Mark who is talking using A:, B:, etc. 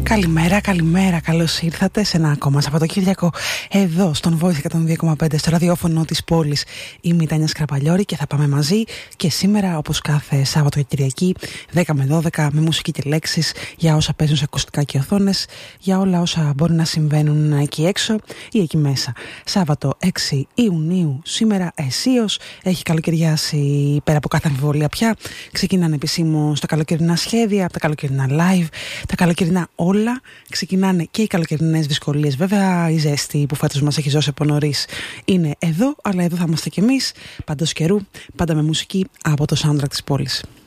A: Καλημέρα, καλημέρα. Καλώς ήρθατε σε ένα ακόμα Σαββατοκύριακο εδώ στον Voice 102,5 στο ραδιόφωνο της πόλης. Είμαι η Τάνια Σκραπαλιώρη και θα πάμε μαζί και σήμερα, όπως κάθε Σάββατο και Κυριακή, 10 με 12, με μουσική και λέξεις για όσα παίζουν σε ακουστικά και οθόνες, για όλα όσα μπορεί να συμβαίνουν εκεί έξω ή εκεί μέσα. Σάββατο 6 Ιουνίου, σήμερα αισίως, έχει καλοκαιριάσει πέρα από κάθε αμφιβολία πια. Ξεκινάνε επισήμως τα καλοκαιρινά σχέδια, τα καλοκαιρινά live, τα καλοκαιρινά όλα. Ξεκινάνε και οι καλοκαιρινές δυσκολίες. Βέβαια, η ζέστη που φέτος μας έχει ζώσει από νωρίς είναι εδώ, αλλά εδώ θα είμαστε κι εμείς, παντός καιρού, πάντα με μουσική από το soundtrack της πόλης.